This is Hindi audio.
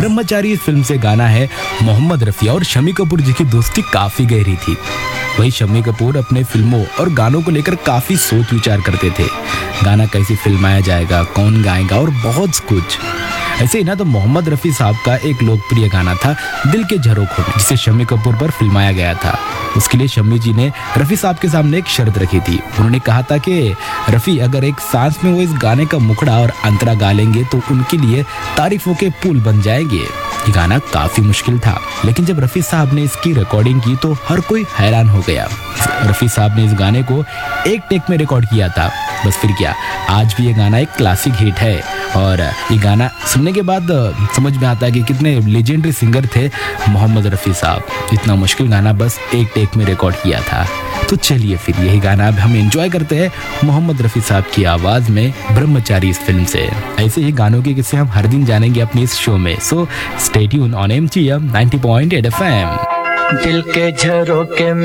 ब्रह्मचारी इस फिल्म से गाना है। मोहम्मद रफ़ी और शम्मी कपूर जी की दोस्ती काफी गहरी थी। वही शम्मी कपूर अपने फिल्मों और गानों को लेकर काफी सोच विचार करते थे। गाना कैसे फिल्माया जाएगा, कौन गाएगा और बहुत कुछ। ऐसे ही ना तो मोहम्मद रफ़ी साहब का एक लोकप्रिय गाना था दिल के झरोखों में, जिसे शम्मी कपूर पर फिल्माया गया था। उसके लिए शम्मी जी ने रफ़ी साहब के सामने एक शर्त रखी थी। उन्होंने कहा था कि रफ़ी अगर एक सांस में वो इस गाने का मुखड़ा और अंतरा गा लेंगे तो उनके लिए तारीफों के पुल बन जाएंगे। ये गाना काफी मुश्किल था, लेकिन जब रफ़ी साहब ने इसकी रिकॉर्डिंग की तो हर कोई हैरान हो गया। रफ़ी साहब ने इस गाने को एक टेक में रिकॉर्ड किया था। बस फिर क्या, आज भी ये गाना एक क्लासिक हिट है। और ये गाना सुनने के बाद समझ में आता है कि कितने लेजेंडरी सिंगर थे मोहम्मद रफ़ी साहब। इतना मुश्किल गाना बस एक टेक में रिकॉर्ड किया था। तो चलिए फिर यही गाना अब हम एंजॉय करते हैं मोहम्मद रफ़ी साहब की आवाज़ में, ब्रह्मचारी इस फिल्म से। ऐसे ही गानों के किस्से हम हर दिन जानेंगे अपने इस शो में। So stay tune on MTM 90.8 FM। दिल के झरोखे